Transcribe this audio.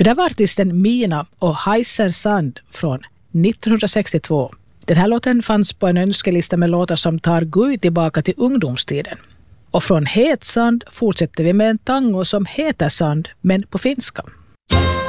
där var artisten Mina och Heiser Sand från 1962. Den här låten fanns på en önskelista med låtar som tar Gud tillbaka till ungdomstiden. Och från Het sand fortsätter vi med en tango som heter Sand, men på finska.